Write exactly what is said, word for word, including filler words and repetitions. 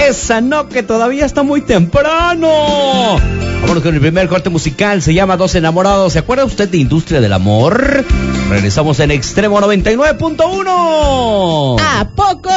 esa no, que todavía está muy temprano. Vámonos con el primer corte musical, se llama Dos Enamorados. ¿Se acuerda usted de Industria del Amor? Regresamos en Extremo noventa y nueve punto uno. ¿A poco